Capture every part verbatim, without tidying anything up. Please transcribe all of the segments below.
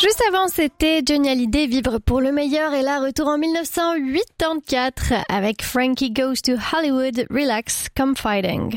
Juste avant, c'était Johnny Hallyday, Vivre pour le meilleur. Et là, retour en dix-neuf cent quatre-vingt-quatorze avec Frankie Goes to Hollywood, Relax, Confiding.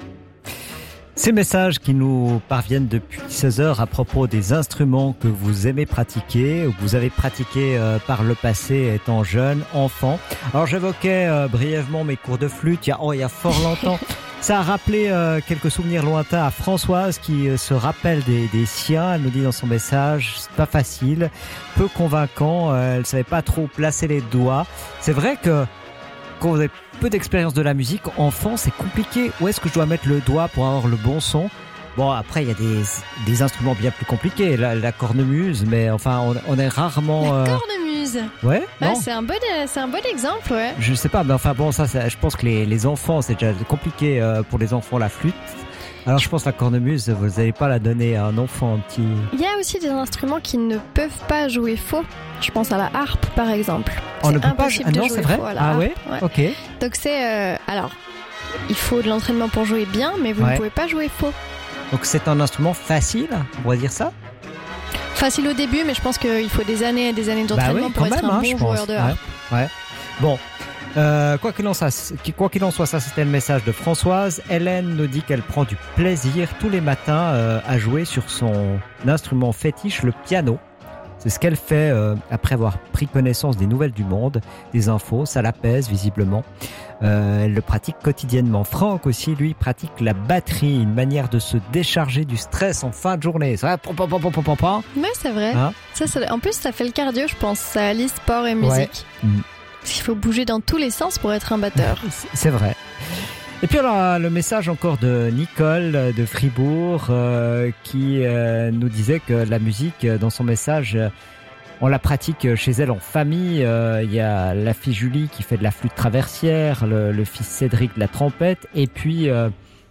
Ces messages qui nous parviennent depuis seize heures à propos des instruments que vous aimez pratiquer ou que vous avez pratiqué euh, par le passé étant jeune, enfant. Alors j'évoquais euh, brièvement mes cours de flûte il y a, oh, il y a fort longtemps. Ça a rappelé euh, quelques souvenirs lointains à Françoise qui euh, se rappelle des, des siens. Elle nous dit dans son message, c'est pas facile, peu convaincant, euh, elle savait pas trop placer les doigts. C'est vrai que quand vous avez peu d'expérience de la musique, enfant, c'est compliqué. Où est-ce que je dois mettre le doigt pour avoir le bon son ? Bon, après, il y a des, des instruments bien plus compliqués. La, la cornemuse, mais enfin, on, on est rarement... La euh... cornemuse. Ouais, ouais non c'est un bon, c'est un bon exemple, ouais. Je sais pas, mais enfin bon, ça, ça je pense que les, les enfants, c'est déjà compliqué euh, pour les enfants, la flûte. Alors je pense que la cornemuse, vous n'allez pas la donner à un enfant, un petit... Il y a aussi des instruments qui ne peuvent pas jouer faux. Je pense à la harpe, par exemple. On c'est ne peut pas... impossible Ah de non, jouer c'est vrai faux à la Ah harpe. ouais, ouais. Ok. Donc c'est... Euh, alors, il faut de l'entraînement pour jouer bien, mais vous ouais. ne pouvez pas jouer faux. Donc c'est un instrument facile, on va dire ça ? Facile au début, mais je pense qu'il faut des années et des années d'entraînement bah oui, pour être même, un hein, bon joueur de harpe. Ouais. ouais. Bon... Euh, quoi qu'il en soit, quoi qu'il en soit, ça c'était le message de Françoise. Hélène nous dit qu'elle prend du plaisir tous les matins euh, à jouer sur son instrument fétiche, le piano. C'est ce qu'elle fait euh, après avoir pris connaissance des nouvelles du monde, des infos, ça l'apaise visiblement. Euh, elle le pratique quotidiennement. Franck aussi, lui, pratique la batterie, une manière de se décharger du stress en fin de journée. Ça va, pom, pom, pom, pom, pom, pom. Ouais, c'est vrai. Hein ça, ça, en plus, ça fait le cardio, je pense. Ça allie sport et musique. Ouais. Mmh. Parce qu'il faut bouger dans tous les sens pour être un batteur. C'est vrai. Et puis alors le message encore de Nicole de Fribourg euh, qui euh, nous disait que la musique dans son message on la pratique chez elle en famille. Euh, il y a la fille Julie qui fait de la flûte traversière, le, le fils Cédric de la trompette et puis euh,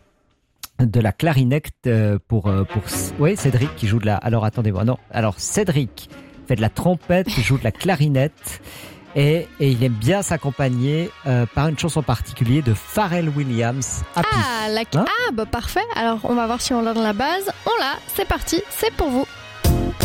de la clarinette pour pour oui Cédric qui joue de la alors attendez-moi non alors Cédric fait de la trompette, joue de la clarinette. Et, et il aime bien s'accompagner euh, par une chanson particulière de Pharrell Williams. Happy. Ah, la... hein ah, bah parfait. Alors, on va voir si on l'a dans la base. On l'a, c'est parti, c'est pour vous.